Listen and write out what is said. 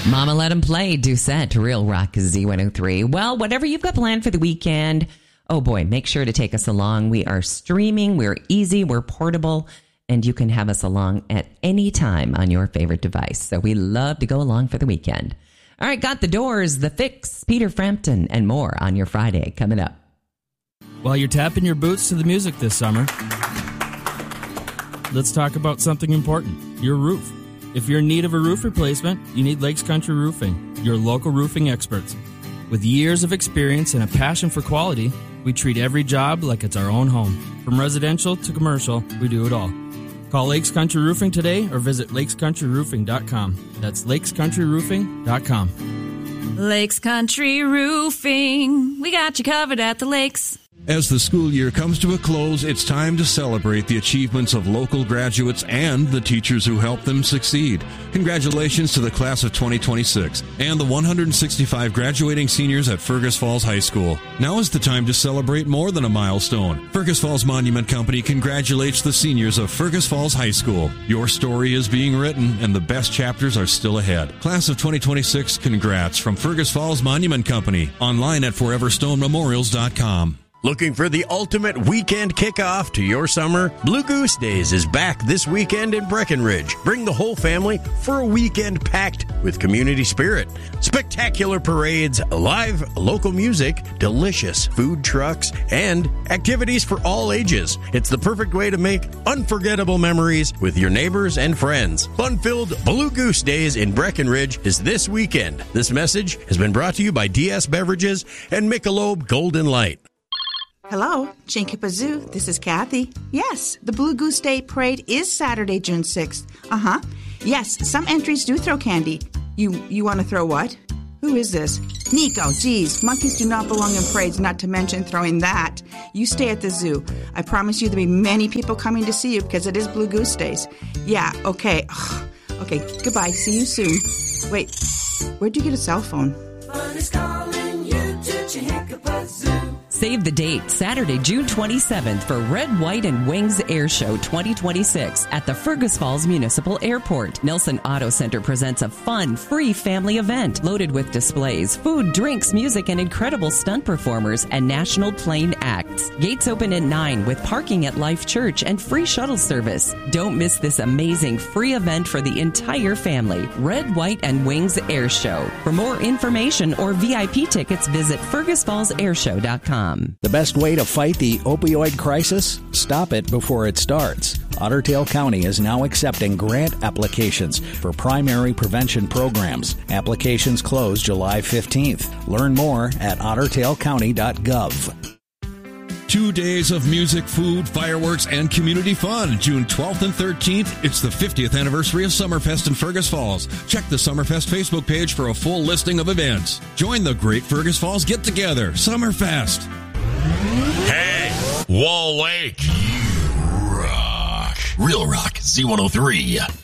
Mama Let 'Em Play, Doucette, Real Rock Z103. Well, whatever you've got planned for the weekend, oh boy, make sure to take us along. We are streaming, we're easy, we're portable, and you can have us along at any time on your favorite device. So we love to go along for the weekend. All right, got the Doors, The Fix, Peter Frampton, and more on your Friday coming up. While you're tapping your boots to the music this summer, let's talk about something important, your roof. If you're in need of a roof replacement, you need Lakes Country Roofing, your local roofing experts. With years of experience and a passion for quality, we treat every job like it's our own home. From residential to commercial, we do it all. Call Lakes Country Roofing today or visit lakescountryroofing.com. That's lakescountryroofing.com. Lakes Country Roofing. We got you covered at the lakes. As the school year comes to a close, it's time to celebrate the achievements of local graduates and the teachers who helped them succeed. Congratulations to the class of 2026 and the 165 graduating seniors at Fergus Falls High School. Now is the time to celebrate more than a milestone. Fergus Falls Monument Company congratulates the seniors of Fergus Falls High School. Your story is being written and the best chapters are still ahead. Class of 2026, congrats from Fergus Falls Monument Company. Online at foreverstonememorials.com. Looking for the ultimate weekend kickoff to your summer? Blue Goose Days is back this weekend in Breckenridge. Bring the whole family for a weekend packed with community spirit. Spectacular parades, live local music, delicious food trucks, and activities for all ages. It's the perfect way to make unforgettable memories with your neighbors and friends. Fun-filled Blue Goose Days in Breckenridge is this weekend. This message has been brought to you by DS Beverages and Michelob Golden Light. Hello, Chinkapazoo. This is Kathy. Yes, the Blue Goose Day Parade is Saturday, June 6th. Yes, some entries do throw candy. You want to throw what? Who is this? Nico, geez, monkeys do not belong in parades, not to mention throwing that. You stay at the zoo. I promise you there'll be many people coming to see you because it is Blue Goose Days. Yeah, okay. Okay, goodbye. See you soon. Wait, where'd you get a cell phone? Fun is calling you to Chinkapazoo. Save the date, Saturday, June 27th for Red, White, and Wings Air Show 2026 at the Fergus Falls Municipal Airport. Nelson Auto Center presents a fun, free family event loaded with displays, food, drinks, music, and incredible stunt performers and national plane acts. Gates open at 9 with parking at Life Church and free shuttle service. Don't miss this amazing free event for the entire family. Red, White, and Wings Air Show. For more information or VIP tickets, visit fergusfallsairshow.com. The best way to fight the opioid crisis? Stop it before it starts. Otter Tail County is now accepting grant applications for primary prevention programs. Applications close July 15th. Learn more at ottertailcounty.gov. 2 days of music, food, fireworks, and community fun. June 12th and 13th, it's the 50th anniversary of Summerfest in Fergus Falls. Check the Summerfest Facebook page for a full listing of events. Join the Great Fergus Falls Get-Together, Summerfest. Hey, Wall Lake. You rock. Real Rock Z103.